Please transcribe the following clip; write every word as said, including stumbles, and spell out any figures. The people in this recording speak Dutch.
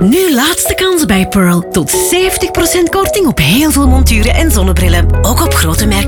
Nu laatste kans bij Pearl. Tot zeventig procent korting op heel veel monturen en zonnebrillen. Ook op grote merken.